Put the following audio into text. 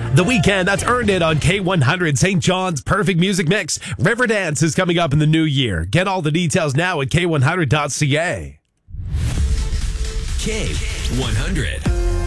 The Weeknd, that's Earned It on K100, St. John's Perfect Music Mix. Riverdance is coming up in the new year. Get all the details now at K100.ca. K100.